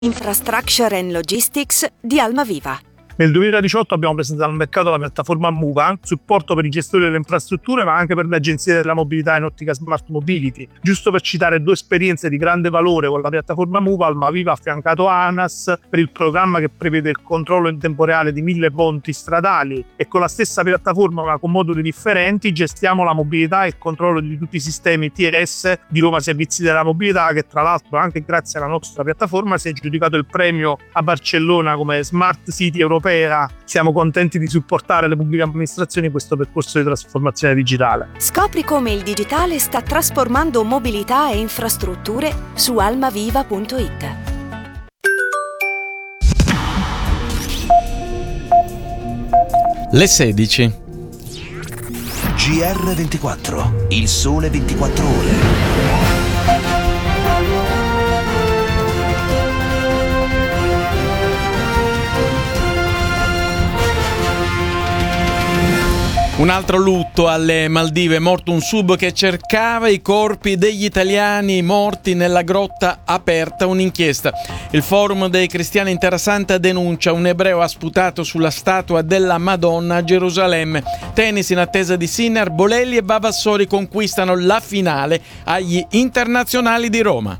Infrastructure and Logistics di Almaviva. Nel 2018 abbiamo presentato al mercato la piattaforma MUVA, supporto per i gestori delle infrastrutture ma anche per le agenzie della mobilità in ottica smart mobility. Giusto per citare due esperienze di grande valore con la piattaforma MUVA, Almaviva ha affiancato ANAS per il programma che prevede il controllo in tempo reale di 1000 ponti stradali e con la stessa piattaforma ma con moduli differenti gestiamo la mobilità e il controllo di tutti i sistemi TRS di Roma Servizi della Mobilità, che tra l'altro anche grazie alla nostra piattaforma si è aggiudicato il premio a Barcellona come Smart City europea. Siamo contenti di supportare le pubbliche amministrazioni in questo percorso di trasformazione digitale. Scopri come il digitale sta trasformando mobilità e infrastrutture su almaviva.it. Le 16. GR24, il sole 24 ore. Un altro lutto alle Maldive, morto un sub che cercava i corpi degli italiani morti nella grotta aperta. Un'inchiesta. Il Forum dei Cristiani in Terra Santa denuncia: un ebreo ha sputato sulla statua della Madonna a Gerusalemme. Tennis in attesa di Sinner, Bolelli e Vavassori conquistano la finale agli internazionali di Roma.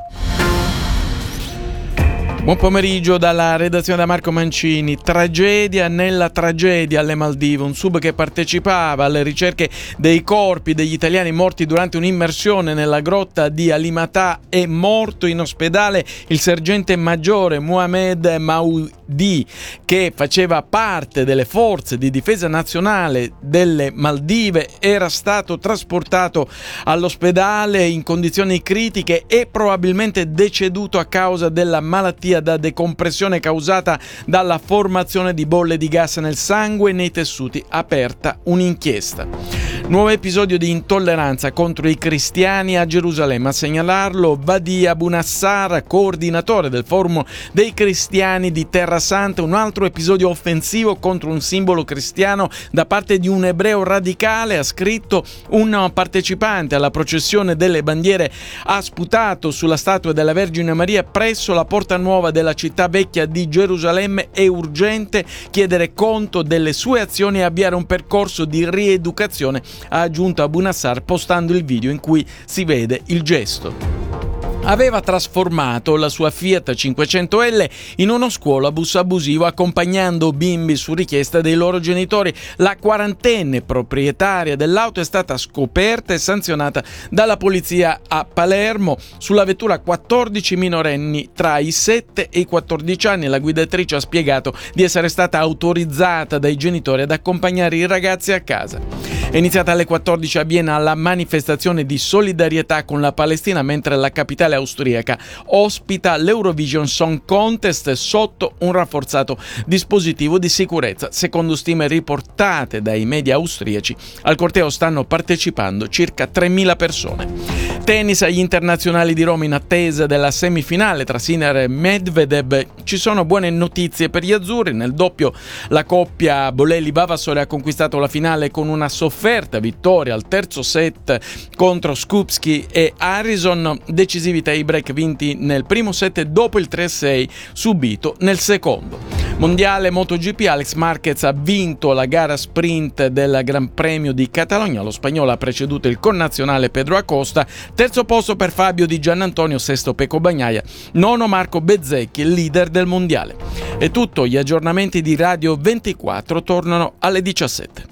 Buon pomeriggio dalla redazione da Marco Mancini. Tragedia nella tragedia alle Maldive. Un sub che partecipava alle ricerche dei corpi degli italiani morti durante un'immersione nella grotta di Alimatà è morto in ospedale. Il sergente maggiore Mohamed Maudi, che faceva parte delle forze di difesa nazionale delle Maldive, era stato trasportato all'ospedale in condizioni critiche e probabilmente deceduto a causa della malattia da decompressione causata dalla formazione di bolle di gas nel sangue e nei tessuti. Aperta un'inchiesta. Nuovo episodio di intolleranza contro i cristiani a Gerusalemme. A segnalarlo Wadi Abu Nassar, coordinatore del Forum dei Cristiani di Terra Santa. Un altro episodio offensivo contro un simbolo cristiano da parte di un ebreo radicale. Ha scritto: un partecipante alla processione delle bandiere ha sputato sulla statua della Vergine Maria presso la porta nuova della città vecchia di Gerusalemme. È urgente chiedere conto delle sue azioni e avviare un percorso di rieducazione, ha aggiunto Abu Nassar postando il video in cui si vede il gesto. Aveva trasformato la sua Fiat 500L in uno scuolabus abusivo, accompagnando bimbi su richiesta dei loro genitori. La quarantenne proprietaria dell'auto è stata scoperta e sanzionata dalla polizia a Palermo. Sulla vettura 14 minorenni tra i 7 e i 14 anni. La guidatrice ha spiegato di essere stata autorizzata dai genitori ad accompagnare i ragazzi a casa. È iniziata alle 14 a Vienna la manifestazione di solidarietà con la Palestina, mentre la capitale austriaca ospita l'Eurovision Song Contest sotto un rafforzato dispositivo di sicurezza. Secondo stime riportate dai media austriaci, al corteo stanno partecipando circa 3.000 persone. Tennis agli internazionali di Roma in attesa della semifinale tra Sinner e Medvedev. Ci sono buone notizie per gli azzurri. Nel doppio la coppia Bolelli-Vavassori ha conquistato la finale con una sofferta vittoria al terzo set contro Skupski e Harrison, decisivi tie-break vinti nel primo set dopo il 3-6 subito nel secondo. Mondiale MotoGP, Alex Marquez ha vinto la gara sprint del Gran Premio di Catalogna. Lo spagnolo ha preceduto il connazionale Pedro Acosta. Terzo posto per Fabio Di Giannantonio, sesto Pecco Bagnaia, nono Marco Bezzecchi, leader del mondiale. È tutto, gli aggiornamenti di Radio 24 tornano alle 17.